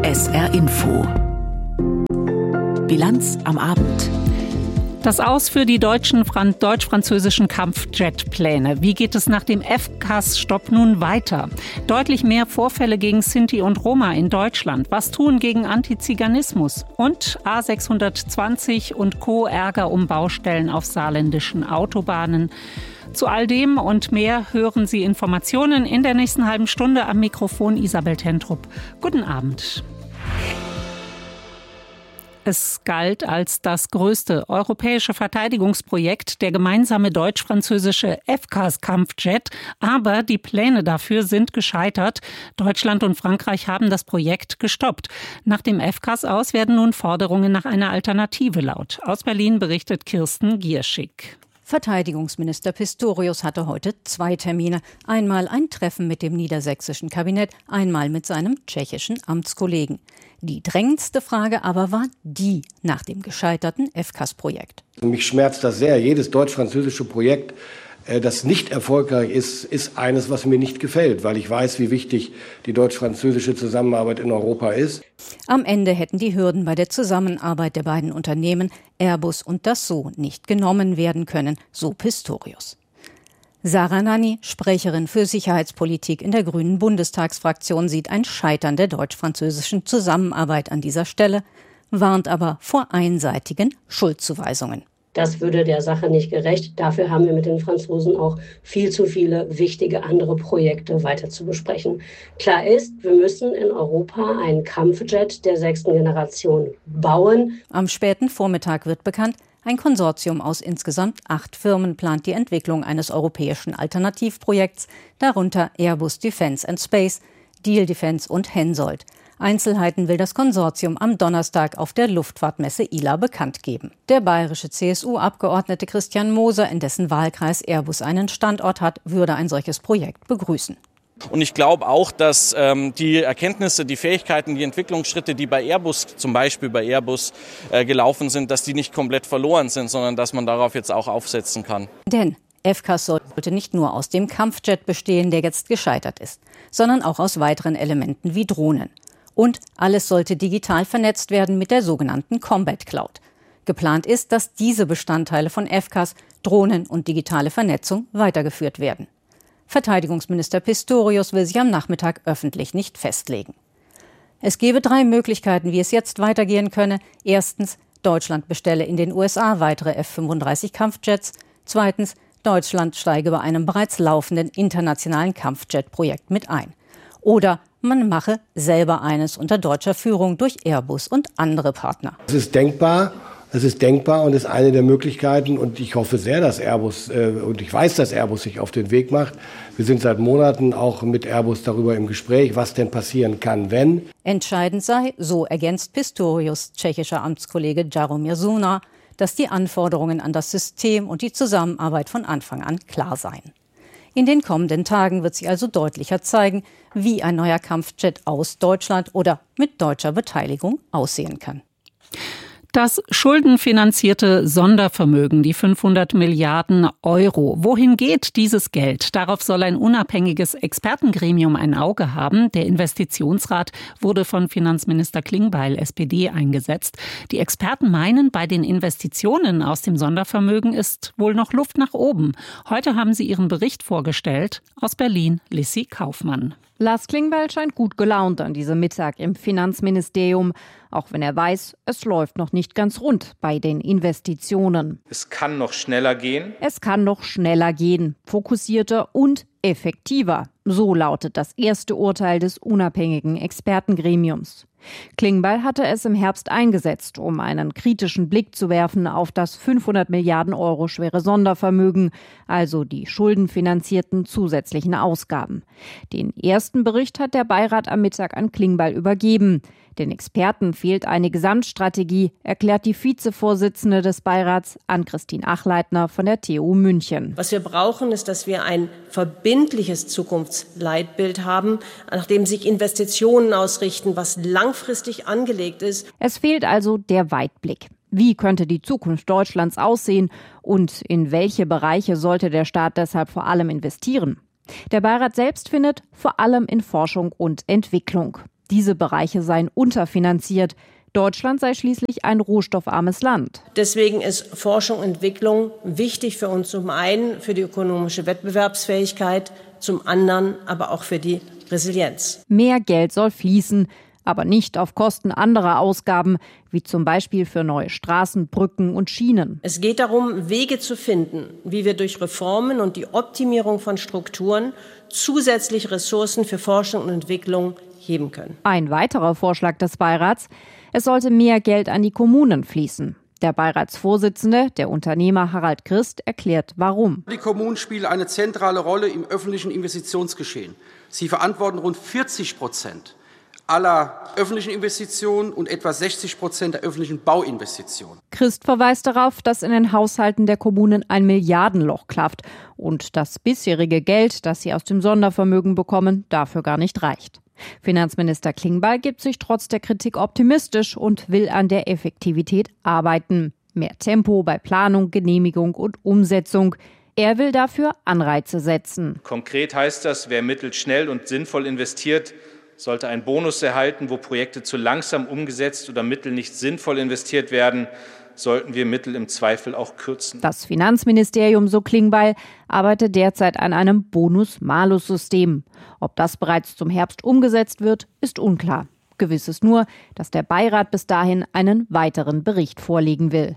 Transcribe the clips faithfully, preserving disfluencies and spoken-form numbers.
S R Info. Bilanz am Abend. Das Aus für die deutschen, deutsch-französischen Kampfjet-Pläne. Wie geht es nach dem F C A S-Stopp nun weiter? Deutlich mehr Vorfälle gegen Sinti und Roma in Deutschland. Was tun gegen Antiziganismus? Und A sechshundertzwanzig und Co. Ärger um Baustellen auf saarländischen Autobahnen. Zu all dem und mehr hören Sie Informationen in der nächsten halben Stunde. Am Mikrofon Isabel Tentrup. Guten Abend. Es galt als das größte europäische Verteidigungsprojekt, der gemeinsame deutsch-französische F C A S-Kampfjet. Aber die Pläne dafür sind gescheitert. Deutschland und Frankreich haben das Projekt gestoppt. Nach dem F C A S aus werden nun Forderungen nach einer Alternative laut. Aus Berlin berichtet Kirsten Gierschick. Verteidigungsminister Pistorius hatte heute zwei Termine. Einmal ein Treffen mit dem niedersächsischen Kabinett, einmal mit seinem tschechischen Amtskollegen. Die drängendste Frage aber war die nach dem gescheiterten F C A S-Projekt. Mich schmerzt das sehr. Jedes deutsch-französische Projekt, das nicht erfolgreich ist, ist eines, was mir nicht gefällt, weil ich weiß, wie wichtig die deutsch-französische Zusammenarbeit in Europa ist. Am Ende hätten die Hürden bei der Zusammenarbeit der beiden Unternehmen Airbus und Dassault nicht genommen werden können, so Pistorius. Sarah Nanni, Sprecherin für Sicherheitspolitik in der Grünen Bundestagsfraktion, sieht ein Scheitern der deutsch-französischen Zusammenarbeit an dieser Stelle, warnt aber vor einseitigen Schuldzuweisungen. Das würde der Sache nicht gerecht. Dafür haben wir mit den Franzosen auch viel zu viele wichtige andere Projekte weiter zu besprechen. Klar ist, wir müssen in Europa einen Kampfjet der sechsten Generation bauen. Am späten Vormittag wird bekannt, ein Konsortium aus insgesamt acht Firmen plant die Entwicklung eines europäischen Alternativprojekts, darunter Airbus Defence and Space, Diehl Defence und Hensoldt. Einzelheiten will das Konsortium am Donnerstag auf der Luftfahrtmesse I L A bekannt geben. Der bayerische C S U-Abgeordnete Christian Moser, in dessen Wahlkreis Airbus einen Standort hat, würde ein solches Projekt begrüßen. Und ich glaube auch, dass ähm, die Erkenntnisse, die Fähigkeiten, die Entwicklungsschritte, die bei Airbus, zum Beispiel bei Airbus äh, gelaufen sind, dass die nicht komplett verloren sind, sondern dass man darauf jetzt auch aufsetzen kann. Denn F C A S sollte nicht nur aus dem Kampfjet bestehen, der jetzt gescheitert ist, sondern auch aus weiteren Elementen wie Drohnen. Und alles sollte digital vernetzt werden mit der sogenannten Combat Cloud. Geplant ist, dass diese Bestandteile von F C A S, Drohnen und digitale Vernetzung weitergeführt werden. Verteidigungsminister Pistorius will sich am Nachmittag öffentlich nicht festlegen. Es gebe drei Möglichkeiten, wie es jetzt weitergehen könne. Erstens, Deutschland bestelle in den U S A weitere F fünfunddreißig Kampfjets. Zweitens, Deutschland steige bei einem bereits laufenden internationalen Kampfjet-Projekt mit ein. Oder man mache selber eines unter deutscher Führung durch Airbus und andere Partner. Es ist denkbar, es ist denkbar und ist eine der Möglichkeiten. Und ich hoffe sehr, dass Airbus, äh, und ich weiß, dass Airbus sich auf den Weg macht. Wir sind seit Monaten auch mit Airbus darüber im Gespräch, was denn passieren kann, wenn. Entscheidend sei, so ergänzt Pistorius tschechischer Amtskollege Jaromír Suna, dass die Anforderungen an das System und die Zusammenarbeit von Anfang an klar seien. In den kommenden Tagen wird sich also deutlicher zeigen, wie ein neuer Kampfjet aus Deutschland oder mit deutscher Beteiligung aussehen kann. Das schuldenfinanzierte Sondervermögen, die fünfhundert Milliarden Euro. Wohin geht dieses Geld? Darauf soll ein unabhängiges Expertengremium ein Auge haben. Der Investitionsrat wurde von Finanzminister Klingbeil, S P D, eingesetzt. Die Experten meinen, bei den Investitionen aus dem Sondervermögen ist wohl noch Luft nach oben. Heute haben sie ihren Bericht vorgestellt. Aus Berlin, Lissy Kaufmann. Lars Klingbeil scheint gut gelaunt an diesem Mittag im Finanzministerium, auch wenn er weiß, es läuft noch nicht ganz rund bei den Investitionen. Es kann noch schneller gehen. Es kann noch schneller gehen, fokussierter und effektiver. So lautet das erste Urteil des unabhängigen Expertengremiums. Klingbeil hatte es im Herbst eingesetzt, um einen kritischen Blick zu werfen auf das fünfhundert Milliarden Euro schwere Sondervermögen, also die schuldenfinanzierten zusätzlichen Ausgaben. Den ersten Bericht hat der Beirat am Mittag an Klingbeil übergeben. Den Experten fehlt eine Gesamtstrategie, erklärt die Vizevorsitzende des Beirats, Ann-Christine Achleitner von der T U München. Was wir brauchen, ist, dass wir ein verbindliches Zukunftsleitbild haben, nach dem sich Investitionen ausrichten, was langfristig angelegt ist. Es fehlt also der Weitblick. Wie könnte die Zukunft Deutschlands aussehen und in welche Bereiche sollte der Staat deshalb vor allem investieren? Der Beirat selbst findet vor allem in Forschung und Entwicklung. Diese Bereiche seien unterfinanziert. Deutschland sei schließlich ein rohstoffarmes Land. Deswegen ist Forschung und Entwicklung wichtig für uns, zum einen für die ökonomische Wettbewerbsfähigkeit, zum anderen aber auch für die Resilienz. Mehr Geld soll fließen, aber nicht auf Kosten anderer Ausgaben, wie zum Beispiel für neue Straßen, Brücken und Schienen. Es geht darum, Wege zu finden, wie wir durch Reformen und die Optimierung von Strukturen zusätzlich Ressourcen für Forschung und Entwicklung heben können. Ein weiterer Vorschlag des Beirats: Es sollte mehr Geld an die Kommunen fließen. Der Beiratsvorsitzende, der Unternehmer Harald Christ, erklärt, warum. Die Kommunen spielen eine zentrale Rolle im öffentlichen Investitionsgeschehen. Sie verantworten rund vierzig Prozent aller öffentlichen Investitionen und etwa sechzig Prozent der öffentlichen Bauinvestitionen. Christ verweist darauf, dass in den Haushalten der Kommunen ein Milliardenloch klafft und das bisherige Geld, das sie aus dem Sondervermögen bekommen, dafür gar nicht reicht. Finanzminister Klingbeil gibt sich trotz der Kritik optimistisch und will an der Effektivität arbeiten. Mehr Tempo bei Planung, Genehmigung und Umsetzung. Er will dafür Anreize setzen. Konkret heißt das, wer Mittel schnell und sinnvoll investiert, sollte einen Bonus erhalten. Wo Projekte zu langsam umgesetzt oder Mittel nicht sinnvoll investiert werden, sollten wir Mittel im Zweifel auch kürzen. Das Finanzministerium, so Klingbeil, arbeitet derzeit an einem Bonus-Malus-System. Ob das bereits zum Herbst umgesetzt wird, ist unklar. Gewiss ist nur, dass der Beirat bis dahin einen weiteren Bericht vorlegen will.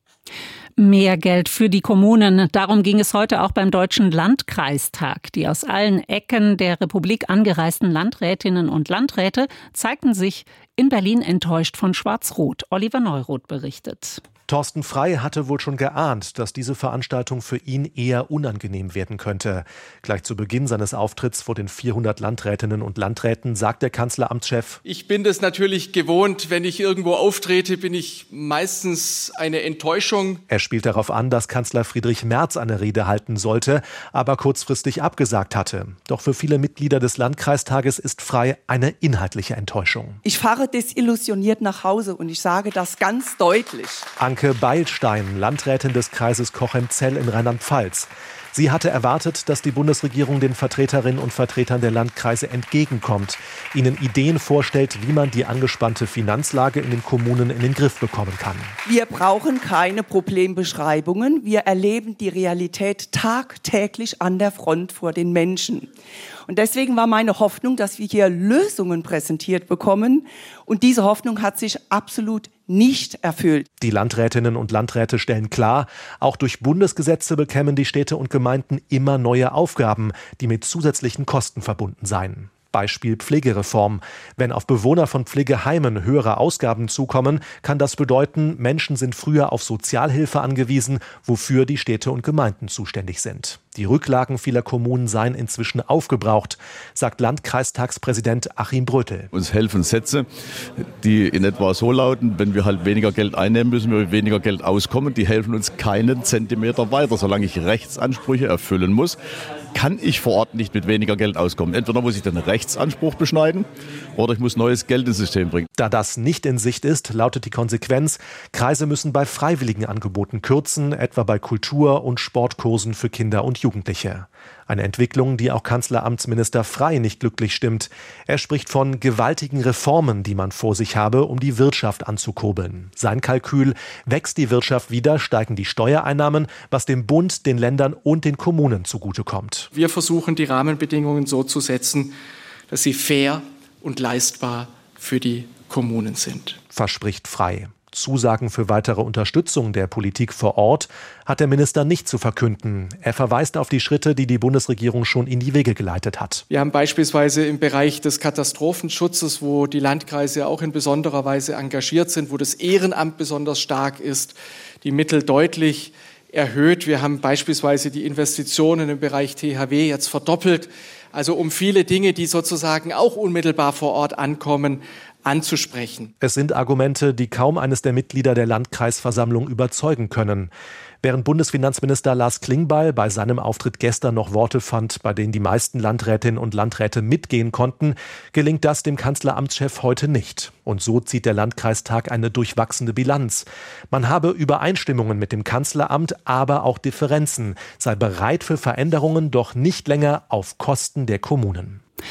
Mehr Geld für die Kommunen. Darum ging es heute auch beim Deutschen Landkreistag. Die aus allen Ecken der Republik angereisten Landrätinnen und Landräte zeigten sich in Berlin enttäuscht von Schwarz-Rot. Oliver Neuroth berichtet. Thorsten Frey hatte wohl schon geahnt, dass diese Veranstaltung für ihn eher unangenehm werden könnte. Gleich zu Beginn seines Auftritts vor den vierhundert Landrätinnen und Landräten sagt der Kanzleramtschef: Ich bin das natürlich gewohnt, wenn ich irgendwo auftrete, bin ich meistens eine Enttäuschung. Er spielt darauf an, dass Kanzler Friedrich Merz eine Rede halten sollte, aber kurzfristig abgesagt hatte. Doch für viele Mitglieder des Landkreistages ist Frey eine inhaltliche Enttäuschung. Ich fahre desillusioniert nach Hause und ich sage das ganz deutlich. Anke Beilstein, Landrätin des Kreises Cochem-Zell in Rheinland-Pfalz. Sie hatte erwartet, dass die Bundesregierung den Vertreterinnen und Vertretern der Landkreise entgegenkommt, ihnen Ideen vorstellt, wie man die angespannte Finanzlage in den Kommunen in den Griff bekommen kann. Wir brauchen keine Problembeschreibungen. Wir erleben die Realität tagtäglich an der Front vor den Menschen. Und deswegen war meine Hoffnung, dass wir hier Lösungen präsentiert bekommen. Und diese Hoffnung hat sich absolut nicht erfüllt. Die Landrätinnen und Landräte stellen klar, auch durch Bundesgesetze bekämen die Städte und Gemeinden immer neue Aufgaben, die mit zusätzlichen Kosten verbunden seien. Beispiel Pflegereform. Wenn auf Bewohner von Pflegeheimen höhere Ausgaben zukommen, kann das bedeuten, Menschen sind früher auf Sozialhilfe angewiesen, wofür die Städte und Gemeinden zuständig sind. Die Rücklagen vieler Kommunen seien inzwischen aufgebraucht, sagt Landkreistagspräsident Achim Brötel. Uns helfen Sätze, die in etwa so lauten: Wenn wir halt weniger Geld einnehmen, müssen wir mit weniger Geld auskommen. Die helfen uns keinen Zentimeter weiter. Solange ich Rechtsansprüche erfüllen muss, kann ich vor Ort nicht mit weniger Geld auskommen. Entweder muss ich den Rechtsanspruch beschneiden oder ich muss neues Geld ins System bringen. Da das nicht in Sicht ist, lautet die Konsequenz: Kreise müssen bei freiwilligen Angeboten kürzen, etwa bei Kultur- und Sportkursen für Kinder und Jugendliche. Eine Entwicklung, die auch Kanzleramtsminister Frey nicht glücklich stimmt. Er spricht von gewaltigen Reformen, die man vor sich habe, um die Wirtschaft anzukurbeln. Sein Kalkül: Wächst die Wirtschaft wieder, steigen die Steuereinnahmen, was dem Bund, den Ländern und den Kommunen zugutekommt. Wir versuchen, die Rahmenbedingungen so zu setzen, dass sie fair und leistbar für die Kommunen sind. Verspricht Frey. Zusagen für weitere Unterstützung der Politik vor Ort hat der Minister nicht zu verkünden. Er verweist auf die Schritte, die die Bundesregierung schon in die Wege geleitet hat. Wir haben beispielsweise im Bereich des Katastrophenschutzes, wo die Landkreise auch in besonderer Weise engagiert sind, wo das Ehrenamt besonders stark ist, die Mittel deutlich erhöht. Wir haben beispielsweise die Investitionen im Bereich T H W jetzt verdoppelt. Also um viele Dinge, die sozusagen auch unmittelbar vor Ort ankommen, anzusprechen. Es sind Argumente, die kaum eines der Mitglieder der Landkreisversammlung überzeugen können. Während Bundesfinanzminister Lars Klingbeil bei seinem Auftritt gestern noch Worte fand, bei denen die meisten Landrätinnen und Landräte mitgehen konnten, gelingt das dem Kanzleramtschef heute nicht. Und so zieht der Landkreistag eine durchwachsene Bilanz. Man habe Übereinstimmungen mit dem Kanzleramt, aber auch Differenzen, sei bereit für Veränderungen, doch nicht länger auf Kosten der Kommunen.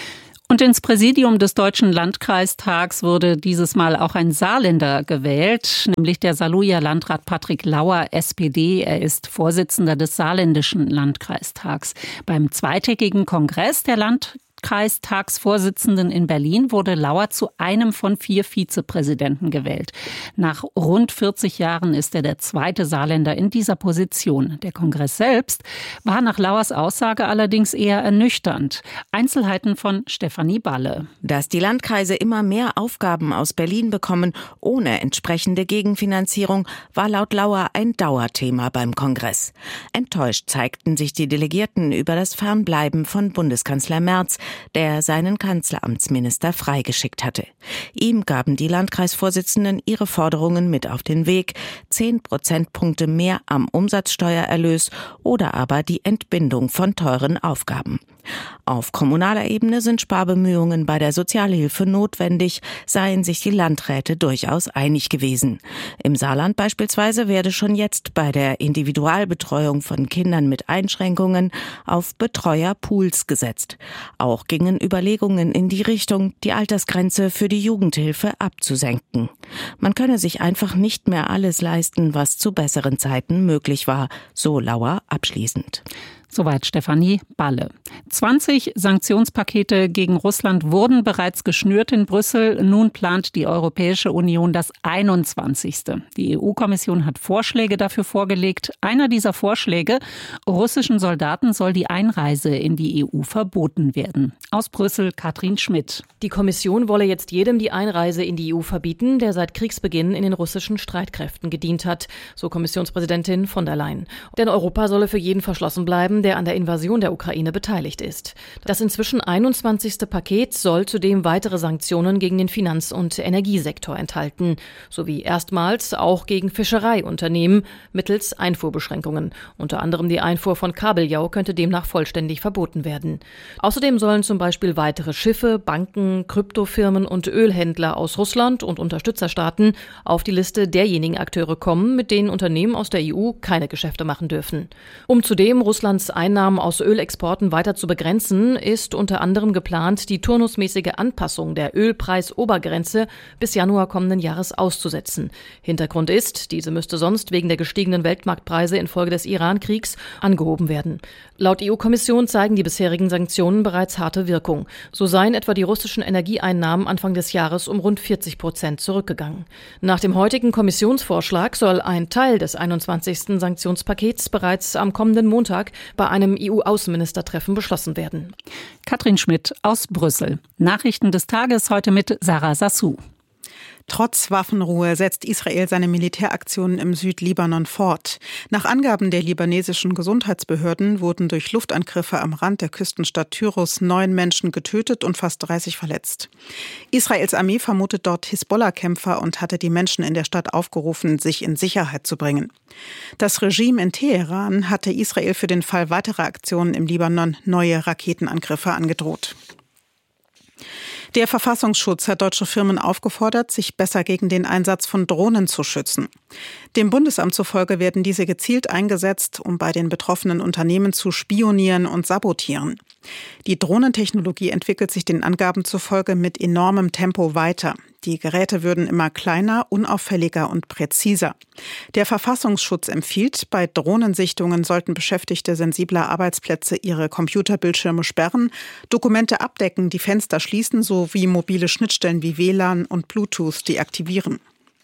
Und ins Präsidium des Deutschen Landkreistags wurde dieses Mal auch ein Saarländer gewählt, nämlich der Saarlouier Landrat Patrick Lauer, S P D. Er ist Vorsitzender des Saarländischen Landkreistags. Beim zweitägigen Kongress der Landkreistagsvorsitzenden in Berlin wurde Lauer zu einem von vier Vizepräsidenten gewählt. Nach rund vierzig Jahren ist er der zweite Saarländer in dieser Position. Der Kongress selbst war nach Lauers Aussage allerdings eher ernüchternd. Einzelheiten von Stefanie Balle. Dass die Landkreise immer mehr Aufgaben aus Berlin bekommen, ohne entsprechende Gegenfinanzierung, war laut Lauer ein Dauerthema beim Kongress. Enttäuscht zeigten sich die Delegierten über das Fernbleiben von Bundeskanzler Merz, der seinen Kanzleramtsminister freigeschickt hatte. Ihm gaben die Landkreisvorsitzenden ihre Forderungen mit auf den Weg: zehn Prozentpunkte mehr am Umsatzsteuererlös oder aber die Entbindung von teuren Aufgaben. Auf kommunaler Ebene sind Sparbemühungen bei der Sozialhilfe notwendig, seien sich die Landräte durchaus einig gewesen. Im Saarland beispielsweise werde schon jetzt bei der Individualbetreuung von Kindern mit Einschränkungen auf Betreuerpools gesetzt. Auch gingen Überlegungen in die Richtung, die Altersgrenze für die Jugendhilfe abzusenken. Man könne sich einfach nicht mehr alles leisten, was zu besseren Zeiten möglich war, so Lauer abschließend. Soweit Stefanie Balle. zwanzig Sanktionspakete gegen Russland wurden bereits geschnürt in Brüssel. Nun plant die Europäische Union das einundzwanzigste. Die E U-Kommission hat Vorschläge dafür vorgelegt. Einer dieser Vorschläge: russischen Soldaten soll die Einreise in die E U verboten werden. Aus Brüssel Katrin Schmidt. Die Kommission wolle jetzt jedem die Einreise in die E U verbieten, der seit Kriegsbeginn in den russischen Streitkräften gedient hat, so Kommissionspräsidentin von der Leyen. Denn Europa solle für jeden verschlossen bleiben, der an der Invasion der Ukraine beteiligt ist. Das inzwischen einundzwanzigste Paket soll zudem weitere Sanktionen gegen den Finanz- und Energiesektor enthalten, sowie erstmals auch gegen Fischereiunternehmen mittels Einfuhrbeschränkungen. Unter anderem die Einfuhr von Kabeljau könnte demnach vollständig verboten werden. Außerdem sollen zum Beispiel weitere Schiffe, Banken, Kryptofirmen und Ölhändler aus Russland und Unterstützerstaaten auf die Liste derjenigen Akteure kommen, mit denen Unternehmen aus der E U keine Geschäfte machen dürfen. Um zudem Russlands Einnahmen aus Ölexporten weiter zu begrenzen, ist unter anderem geplant, die turnusmäßige Anpassung der Ölpreisobergrenze bis Januar kommenden Jahres auszusetzen. Hintergrund ist, diese müsste sonst wegen der gestiegenen Weltmarktpreise infolge des Iran-Kriegs angehoben werden. Laut E U-Kommission zeigen die bisherigen Sanktionen bereits harte Wirkung. So seien etwa die russischen Energieeinnahmen Anfang des Jahres um rund vierzig Prozent zurückgegangen. Nach dem heutigen Kommissionsvorschlag soll ein Teil des einundzwanzigsten Sanktionspakets bereits am kommenden Montag bei einem E U-Außenministertreffen beschlossen werden. Katrin Schmidt aus Brüssel. Nachrichten des Tages heute mit Sarah Sassou. Trotz Waffenruhe setzt Israel seine Militäraktionen im Südlibanon fort. Nach Angaben der libanesischen Gesundheitsbehörden wurden durch Luftangriffe am Rand der Küstenstadt Tyros neun Menschen getötet und fast dreißig verletzt. Israels Armee vermutet dort Hisbollah-Kämpfer und hatte die Menschen in der Stadt aufgerufen, sich in Sicherheit zu bringen. Das Regime in Teheran hatte Israel für den Fall weiterer Aktionen im Libanon neue Raketenangriffe angedroht. Der Verfassungsschutz hat deutsche Firmen aufgefordert, sich besser gegen den Einsatz von Drohnen zu schützen. Dem Bundesamt zufolge werden diese gezielt eingesetzt, um bei den betroffenen Unternehmen zu spionieren und sabotieren. Die Drohnentechnologie entwickelt sich den Angaben zufolge mit enormem Tempo weiter. Die Geräte würden immer kleiner, unauffälliger und präziser. Der Verfassungsschutz empfiehlt, bei Drohnensichtungen sollten Beschäftigte sensibler Arbeitsplätze ihre Computerbildschirme sperren, Dokumente abdecken, die Fenster schließen sowie mobile Schnittstellen wie W L A N und Bluetooth deaktivieren.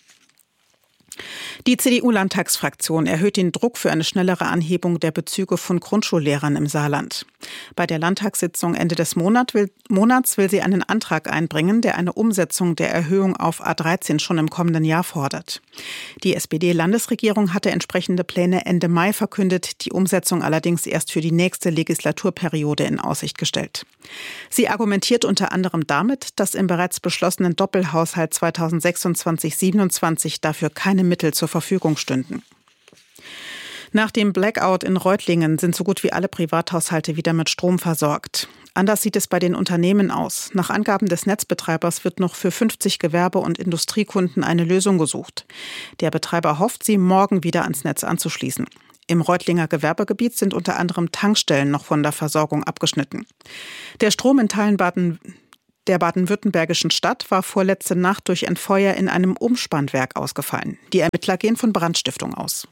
Die C D U-Landtagsfraktion erhöht den Druck für eine schnellere Anhebung der Bezüge von Grundschullehrern im Saarland. Bei der Landtagssitzung Ende des Monat will, Monats will sie einen Antrag einbringen, der eine Umsetzung der Erhöhung auf A dreizehn schon im kommenden Jahr fordert. Die S P D-Landesregierung hatte entsprechende Pläne Ende Mai verkündet, die Umsetzung allerdings erst für die nächste Legislaturperiode in Aussicht gestellt. Sie argumentiert unter anderem damit, dass im bereits beschlossenen Doppelhaushalt zweitausendsechsundzwanzig siebenundzwanzig dafür keine Mittel zur Verfügung stünden. Nach dem Blackout in Reutlingen sind so gut wie alle Privathaushalte wieder mit Strom versorgt. Anders sieht es bei den Unternehmen aus. Nach Angaben des Netzbetreibers wird noch für fünfzig Gewerbe- und Industriekunden eine Lösung gesucht. Der Betreiber hofft, sie morgen wieder ans Netz anzuschließen. Im Reutlinger Gewerbegebiet sind unter anderem Tankstellen noch von der Versorgung abgeschnitten. Der Strom in Teilen Baden der baden-württembergischen Stadt war vorletzte Nacht durch ein Feuer in einem Umspannwerk ausgefallen. Die Ermittler gehen von Brandstiftung aus.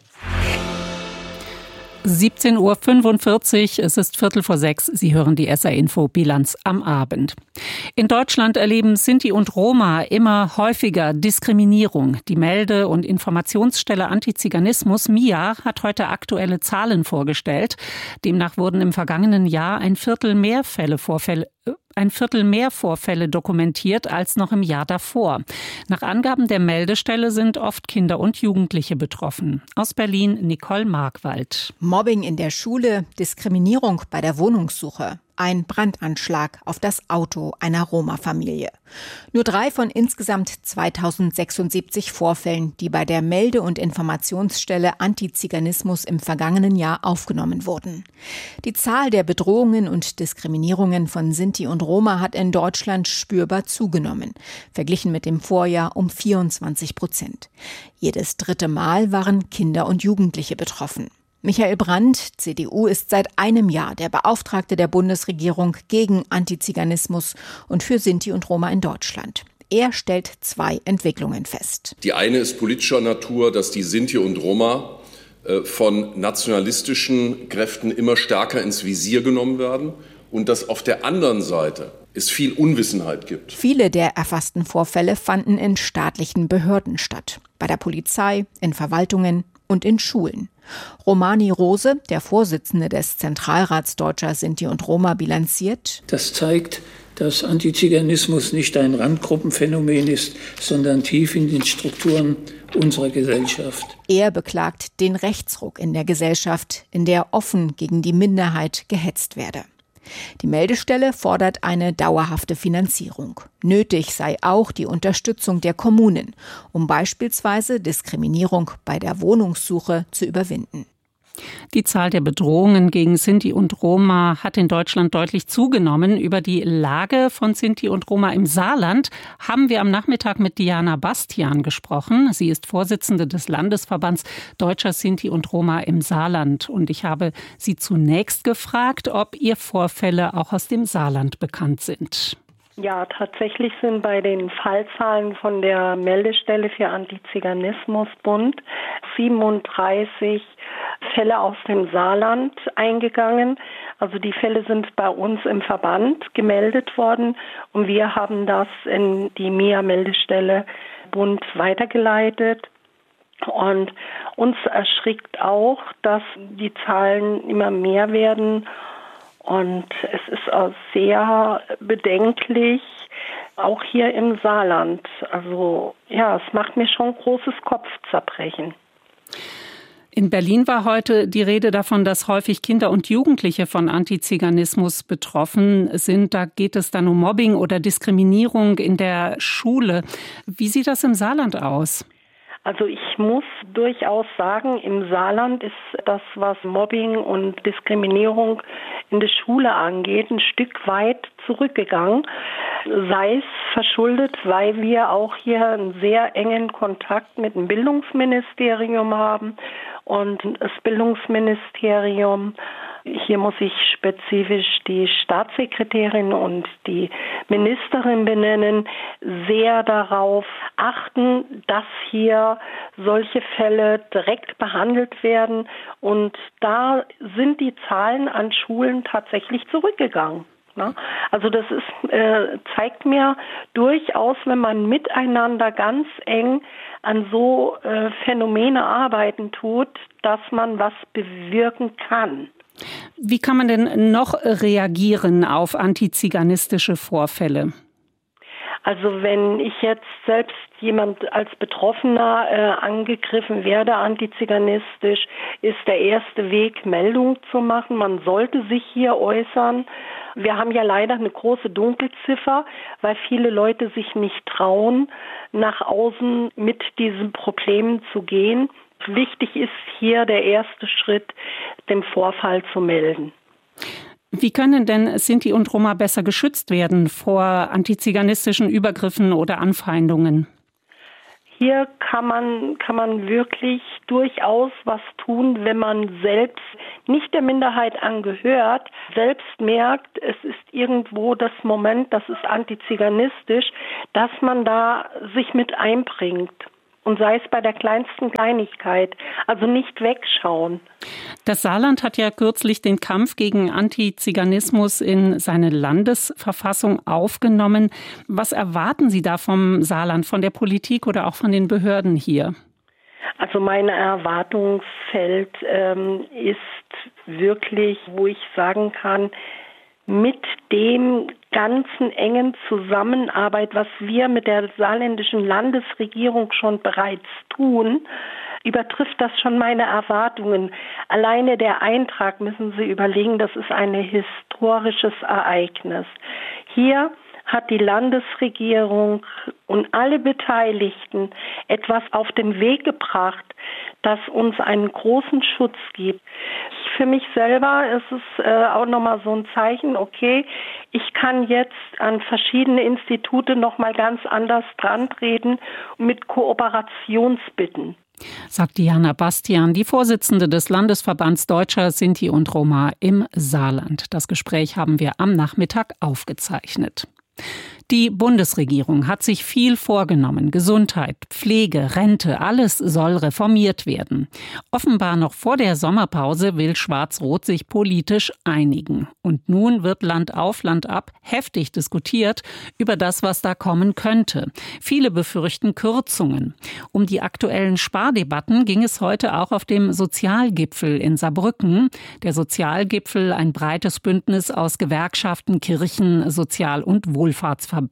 siebzehn Uhr fünfundvierzig, es ist Viertel vor sechs. Sie hören die S R-Info Bilanz am Abend. In Deutschland erleben Sinti und Roma immer häufiger Diskriminierung. Die Melde- und Informationsstelle Antiziganismus M I A hat heute aktuelle Zahlen vorgestellt. Demnach wurden im vergangenen Jahr ein Viertel mehr Fälle Vorfälle Ein Viertel mehr Vorfälle dokumentiert als noch im Jahr davor. Nach Angaben der Meldestelle sind oft Kinder und Jugendliche betroffen. Aus Berlin Nicole Markwald. Mobbing in der Schule, Diskriminierung bei der Wohnungssuche. Ein Brandanschlag auf das Auto einer Roma-Familie. Nur drei von insgesamt zweitausendsechsundsiebzig Vorfällen, die bei der Melde- und Informationsstelle Antiziganismus im vergangenen Jahr aufgenommen wurden. Die Zahl der Bedrohungen und Diskriminierungen von Sinti und Roma hat in Deutschland spürbar zugenommen, verglichen mit dem Vorjahr um vierundzwanzig Prozent. Jedes dritte Mal waren Kinder und Jugendliche betroffen. Michael Brandt, C D U, ist seit einem Jahr der Beauftragte der Bundesregierung gegen Antiziganismus und für Sinti und Roma in Deutschland. Er stellt zwei Entwicklungen fest. Die eine ist politischer Natur, dass die Sinti und Roma äh, von nationalistischen Kräften immer stärker ins Visier genommen werden und dass auf der anderen Seite es viel Unwissenheit gibt. Viele der erfassten Vorfälle fanden in staatlichen Behörden statt. Bei der Polizei, in Verwaltungen und in Schulen. Romani Rose, der Vorsitzende des Zentralrats Deutscher Sinti und Roma, bilanziert: Das zeigt, dass Antiziganismus nicht ein Randgruppenphänomen ist, sondern tief in den Strukturen unserer Gesellschaft. Er beklagt den Rechtsruck in der Gesellschaft, in der offen gegen die Minderheit gehetzt werde. Die Meldestelle fordert eine dauerhafte Finanzierung. Nötig sei auch die Unterstützung der Kommunen, um beispielsweise Diskriminierung bei der Wohnungssuche zu überwinden. Die Zahl der Bedrohungen gegen Sinti und Roma hat in Deutschland deutlich zugenommen. Über die Lage von Sinti und Roma im Saarland haben wir am Nachmittag mit Diana Bastian gesprochen. Sie ist Vorsitzende des Landesverbands Deutscher Sinti und Roma im Saarland. Und ich habe sie zunächst gefragt, ob ihr Vorfälle auch aus dem Saarland bekannt sind. Ja, tatsächlich sind bei den Fallzahlen von der Meldestelle für Antiziganismusbund siebenunddreißig Fälle aus dem Saarland eingegangen. Also die Fälle sind bei uns im Verband gemeldet worden und wir haben das in die M I A-Meldestelle Bund weitergeleitet. Und uns erschrickt auch, dass die Zahlen immer mehr werden. Und es ist auch sehr bedenklich, auch hier im Saarland. Also ja, es macht mir schon großes Kopfzerbrechen. In Berlin war heute die Rede davon, dass häufig Kinder und Jugendliche von Antiziganismus betroffen sind. Da geht es dann um Mobbing oder Diskriminierung in der Schule. Wie sieht das im Saarland aus? Also ich muss durchaus sagen, im Saarland ist das, was Mobbing und Diskriminierung in der Schule angeht, ein Stück weit zurückgegangen. Sei es verschuldet, weil wir auch hier einen sehr engen Kontakt mit dem Bildungsministerium haben. Und das Bildungsministerium, hier muss ich spezifisch die Staatssekretärin und die Ministerin benennen, sehr darauf achten, dass hier solche Fälle direkt behandelt werden. Und da sind die Zahlen an Schulen tatsächlich zurückgegangen. Also das ist, äh, zeigt mir durchaus, wenn man miteinander ganz eng an so äh, Phänomene arbeiten tut, dass man was bewirken kann. Wie kann man denn noch reagieren auf antiziganistische Vorfälle? Also wenn ich jetzt selbst jemand als Betroffener äh, angegriffen werde, antiziganistisch, ist der erste Weg, Meldung zu machen. Man sollte sich hier äußern. Wir haben ja leider eine große Dunkelziffer, weil viele Leute sich nicht trauen, nach außen mit diesen Problemen zu gehen. Wichtig ist hier der erste Schritt, den Vorfall zu melden. Wie können denn Sinti und Roma besser geschützt werden vor antiziganistischen Übergriffen oder Anfeindungen? hier kann man, kann man wirklich durchaus was tun, wenn man selbst nicht der Minderheit angehört, selbst merkt, es ist irgendwo das Moment, das ist antiziganistisch, dass man da sich mit einbringt. Und sei es bei der kleinsten Kleinigkeit, also nicht wegschauen. Das Saarland hat ja kürzlich den Kampf gegen Antiziganismus in seine Landesverfassung aufgenommen. Was erwarten Sie da vom Saarland, von der Politik oder auch von den Behörden hier? Also mein Erwartungsfeld ähm, ist wirklich, wo ich sagen kann, mit dem ganzen engen Zusammenarbeit, was wir mit der saarländischen Landesregierung schon bereits tun, übertrifft das schon meine Erwartungen. Alleine der Eintrag, müssen Sie überlegen, das ist ein historisches Ereignis. Hier hat die Landesregierung und alle Beteiligten etwas auf den Weg gebracht, das uns einen großen Schutz gibt. Für mich selber ist es äh, auch nochmal so ein Zeichen, okay, ich kann jetzt an verschiedene Institute nochmal ganz anders dran treten mit Kooperationsbitten. Sagt Diana Bastian, die Vorsitzende des Landesverbands Deutscher Sinti und Roma im Saarland. Das Gespräch haben wir am Nachmittag aufgezeichnet. Die Bundesregierung hat sich viel vorgenommen. Gesundheit, Pflege, Rente, alles soll reformiert werden. Offenbar noch vor der Sommerpause will Schwarz-Rot sich politisch einigen. Und nun wird Land auf, Land ab heftig diskutiert über das, was da kommen könnte. Viele befürchten Kürzungen. Um die aktuellen Spardebatten ging es heute auch auf dem Sozialgipfel in Saarbrücken. Der Sozialgipfel, ein breites Bündnis aus Gewerkschaften, Kirchen, Sozial- und Wohlfahrtsverbänden.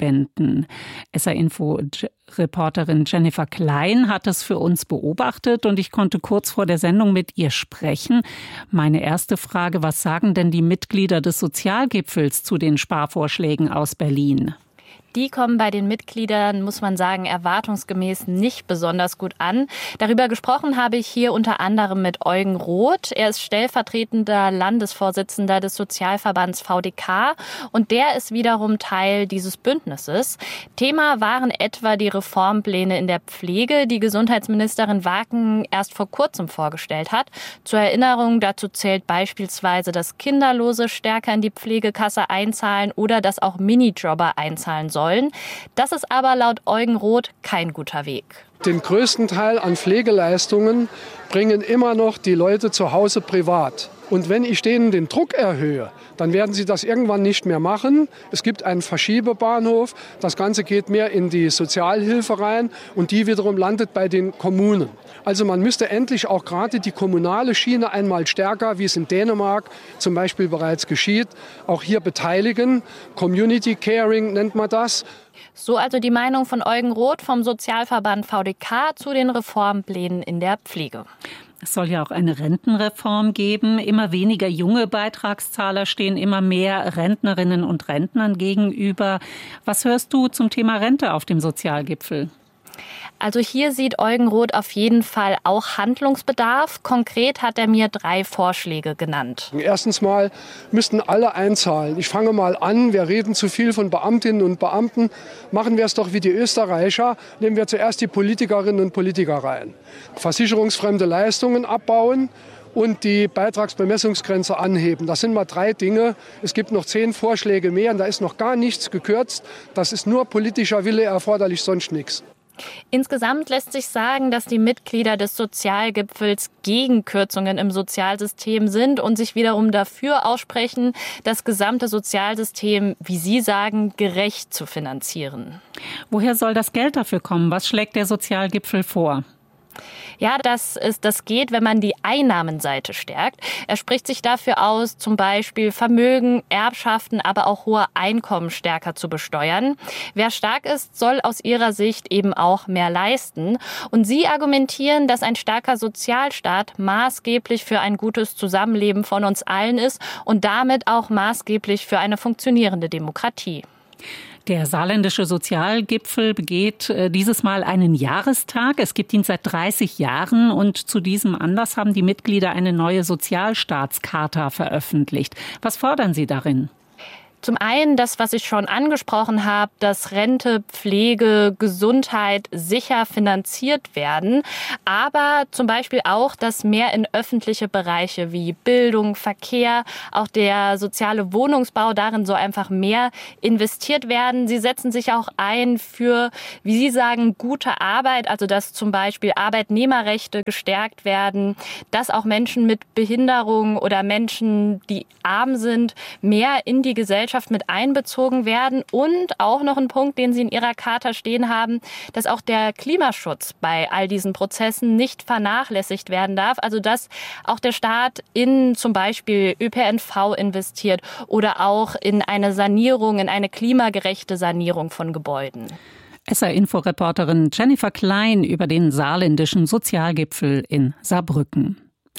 S R-Info-Reporterin Jennifer Klein hat es für uns beobachtet und ich konnte kurz vor der Sendung mit ihr sprechen. Meine erste Frage, was sagen denn die Mitglieder des Sozialgipfels zu den Sparvorschlägen aus Berlin? Die kommen bei den Mitgliedern, muss man sagen, erwartungsgemäß nicht besonders gut an. Darüber gesprochen habe ich hier unter anderem mit Eugen Roth. Er ist stellvertretender Landesvorsitzender des Sozialverbands V D K und der ist wiederum Teil dieses Bündnisses. Thema waren etwa die Reformpläne in der Pflege, die Gesundheitsministerin Waken erst vor kurzem vorgestellt hat. Zur Erinnerung, dazu zählt beispielsweise, dass Kinderlose stärker in die Pflegekasse einzahlen oder dass auch Minijobber einzahlen sollen. Das ist aber laut Eugen Roth kein guter Weg. Den größten Teil an Pflegeleistungen bringen immer noch die Leute zu Hause privat. Und wenn ich denen den Druck erhöhe, dann werden sie das irgendwann nicht mehr machen. Es gibt einen Verschiebebahnhof. Das Ganze geht mehr in die Sozialhilfe rein und die wiederum landet bei den Kommunen. Also man müsste endlich auch gerade die kommunale Schiene einmal stärker, wie es in Dänemark zum Beispiel bereits geschieht, auch hier beteiligen. Community Caring nennt man das. So also die Meinung von Eugen Roth vom Sozialverband V D K zu den Reformplänen in der Pflege. Es soll ja auch eine Rentenreform geben. Immer weniger junge Beitragszahler stehen immer mehr Rentnerinnen und Rentnern gegenüber. Was hörst du zum Thema Rente auf dem Sozialgipfel? Also hier sieht Eugen Roth auf jeden Fall auch Handlungsbedarf. Konkret hat er mir drei Vorschläge genannt. Erstens mal müssten alle einzahlen. Ich fange mal an, wir reden zu viel von Beamtinnen und Beamten. Machen wir es doch wie die Österreicher. Nehmen wir zuerst die Politikerinnen und Politiker rein. Versicherungsfremde Leistungen abbauen und die Beitragsbemessungsgrenze anheben. Das sind mal drei Dinge. Es gibt noch zehn Vorschläge mehr und da ist noch gar nichts gekürzt. Das ist nur politischer Wille erforderlich, sonst nichts. Insgesamt lässt sich sagen, dass die Mitglieder des Sozialgipfels gegen Kürzungen im Sozialsystem sind und sich wiederum dafür aussprechen, das gesamte Sozialsystem, wie Sie sagen, gerecht zu finanzieren. Woher soll das Geld dafür kommen? Was schlägt der Sozialgipfel vor? Ja, das ist, das geht, wenn man die Einnahmenseite stärkt. Er spricht sich dafür aus, zum Beispiel Vermögen, Erbschaften, aber auch hohe Einkommen stärker zu besteuern. Wer stark ist, soll aus ihrer Sicht eben auch mehr leisten. Und sie argumentieren, dass ein starker Sozialstaat maßgeblich für ein gutes Zusammenleben von uns allen ist und damit auch maßgeblich für eine funktionierende Demokratie. Der saarländische Sozialgipfel begeht äh, dieses Mal einen Jahrestag. Es gibt ihn seit dreißig Jahren und zu diesem Anlass haben die Mitglieder eine neue Sozialstaatscharta veröffentlicht. Was fordern Sie darin? Zum einen das, was ich schon angesprochen habe, dass Rente, Pflege, Gesundheit sicher finanziert werden, aber zum Beispiel auch, dass mehr in öffentliche Bereiche wie Bildung, Verkehr, auch der soziale Wohnungsbau, darin soll einfach mehr investiert werden. Sie setzen sich auch ein für, wie Sie sagen, gute Arbeit, also dass zum Beispiel Arbeitnehmerrechte gestärkt werden, dass auch Menschen mit Behinderung oder Menschen, die arm sind, mehr in die Gesellschaft mit einbezogen werden. Und auch noch ein Punkt, den Sie in Ihrer Charta stehen haben, dass auch der Klimaschutz bei all diesen Prozessen nicht vernachlässigt werden darf. Also dass auch der Staat in zum Beispiel Ö P N V investiert oder auch in eine Sanierung, in eine klimagerechte Sanierung von Gebäuden. S R-Info-Reporterin Jennifer Klein über den saarländischen Sozialgipfel in Saarbrücken.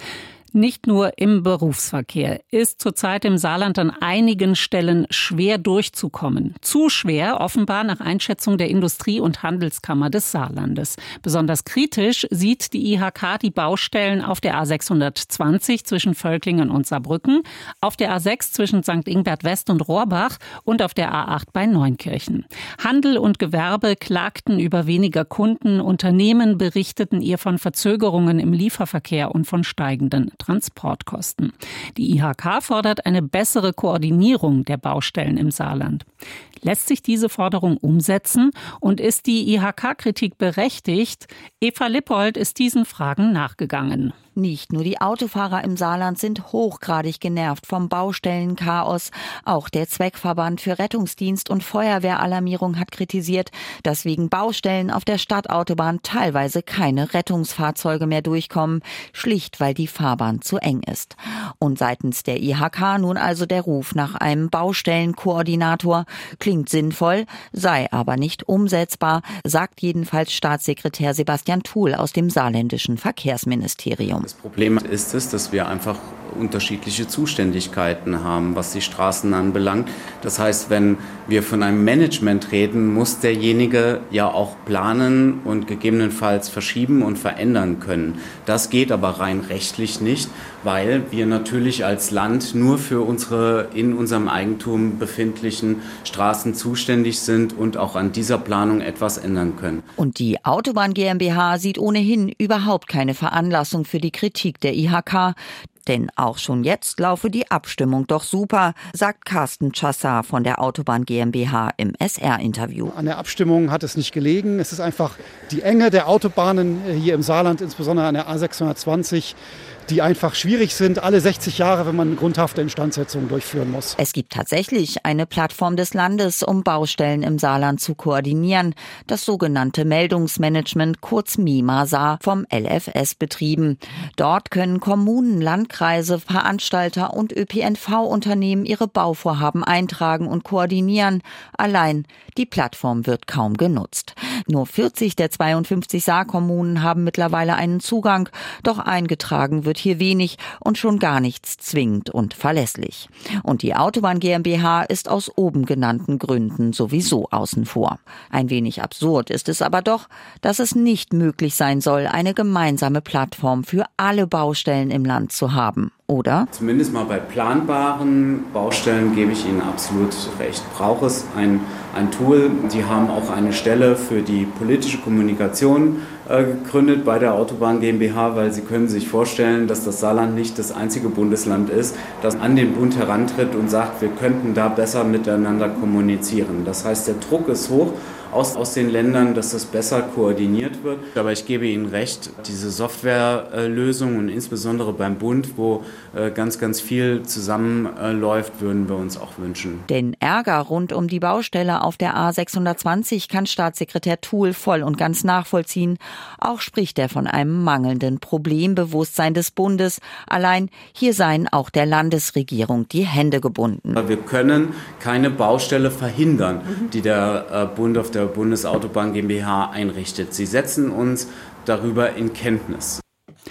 Nicht nur im Berufsverkehr ist zurzeit im Saarland an einigen Stellen schwer durchzukommen. Zu schwer, offenbar nach Einschätzung der Industrie- und Handelskammer des Saarlandes. Besonders kritisch sieht die I H K die Baustellen auf der A sechshundertzwanzig zwischen Völklingen und Saarbrücken, auf der A sechs zwischen Sankt Ingbert West und Rohrbach und auf der A acht bei Neunkirchen. Handel und Gewerbe klagten über weniger Kunden, Unternehmen berichteten ihr von Verzögerungen im Lieferverkehr und von steigenden Transportkosten. Die I H K fordert eine bessere Koordinierung der Baustellen im Saarland. Lässt sich diese Forderung umsetzen und ist die I H K-Kritik berechtigt? Eva Lippold ist diesen Fragen nachgegangen. Nicht nur die Autofahrer im Saarland sind hochgradig genervt vom Baustellenchaos. Auch der Zweckverband für Rettungsdienst und Feuerwehralarmierung hat kritisiert, dass wegen Baustellen auf der Stadtautobahn teilweise keine Rettungsfahrzeuge mehr durchkommen, schlicht weil die Fahrbahn zu eng ist. Und seitens der I H K nun also der Ruf nach einem Baustellenkoordinator. Klingt sinnvoll, sei aber nicht umsetzbar, sagt jedenfalls Staatssekretär Sebastian Thuel aus dem saarländischen Verkehrsministerium. Das Problem ist es, dass wir einfach unterschiedliche Zuständigkeiten haben, was die Straßen anbelangt. Das heißt, wenn wir von einem Management reden, muss derjenige ja auch planen und gegebenenfalls verschieben und verändern können. Das geht aber rein rechtlich nicht, weil wir natürlich als Land nur für unsere in unserem Eigentum befindlichen Straßen zuständig sind und auch an dieser Planung etwas ändern können. Und die Autobahn GmbH sieht ohnehin überhaupt keine Veranlassung für die Kritik der I H K. Denn auch schon jetzt laufe die Abstimmung doch super, sagt Carsten Chassar von der Autobahn GmbH im S R-Interview. An der Abstimmung hat es nicht gelegen. Es ist einfach die Enge der Autobahnen hier im Saarland, insbesondere an der A sechshundertzwanzig, die einfach schwierig sind, alle sechzig Jahre, wenn man eine grundhafte Instandsetzung durchführen muss. Es gibt tatsächlich eine Plattform des Landes, um Baustellen im Saarland zu koordinieren. Das sogenannte Meldungsmanagement, kurz MIMA-Saar, vom L F S betrieben. Dort können Kommunen, Landkreise, Veranstalter und Ö P N V-Unternehmen ihre Bauvorhaben eintragen und koordinieren. Allein die Plattform wird kaum genutzt. Nur vierzig der zweiundfünfzig Saarkommunen haben mittlerweile einen Zugang, doch eingetragen wird hier wenig und schon gar nichts zwingend und verlässlich. Und die Autobahn GmbH ist aus oben genannten Gründen sowieso außen vor. Ein wenig absurd ist es aber doch, dass es nicht möglich sein soll, eine gemeinsame Plattform für alle Baustellen im Land zu haben. Oder? Zumindest mal bei planbaren Baustellen gebe ich Ihnen absolut recht. Braucht es ein, ein Tool. Die haben auch eine Stelle für die politische Kommunikation äh, gegründet bei der Autobahn GmbH, weil Sie können sich vorstellen, dass das Saarland nicht das einzige Bundesland ist, das an den Bund herantritt und sagt, wir könnten da besser miteinander kommunizieren. Das heißt, der Druck ist hoch aus, aus den Ländern, dass das besser koordiniert wird. Aber ich gebe Ihnen recht, diese Softwarelösung und insbesondere beim Bund, wo äh, ganz, ganz viel zusammenläuft, würden wir uns auch wünschen. Den Ärger rund um die Baustelle auf der A sechshundertzwanzig kann Staatssekretär Thuel voll und ganz nachvollziehen. Auch spricht er von einem mangelnden Problembewusstsein des Bundes. Allein hier seien auch der Landesregierung die Hände gebunden. Wir können keine Baustelle verhindern, die der äh, Bund auf der Bundesautobahn GmbH einrichtet. Sie setzen uns darüber in Kenntnis.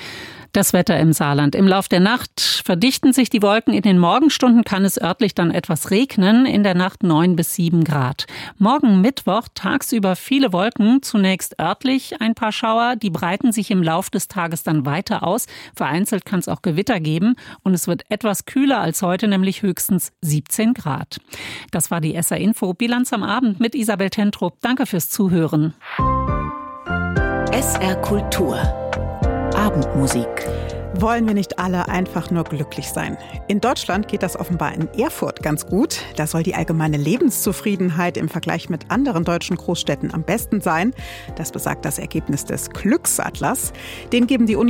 Das Wetter im Saarland. Im Lauf der Nacht verdichten sich die Wolken. In den Morgenstunden kann es örtlich dann etwas regnen. In der Nacht neun bis sieben Grad. Morgen Mittwoch tagsüber viele Wolken. Zunächst örtlich ein paar Schauer. Die breiten sich im Lauf des Tages dann weiter aus. Vereinzelt kann es auch Gewitter geben. Und es wird etwas kühler als heute, nämlich höchstens siebzehn Grad. Das war die S R-Info. Bilanz am Abend mit Isabel Tentrup. Danke fürs Zuhören. S R Kultur. Abendmusik. Wollen wir nicht alle einfach nur glücklich sein? In Deutschland geht das offenbar in Erfurt ganz gut. Da soll die allgemeine Lebenszufriedenheit im Vergleich mit anderen deutschen Großstädten am besten sein. Das besagt das Ergebnis des Glücksatlas. Den geben die Uni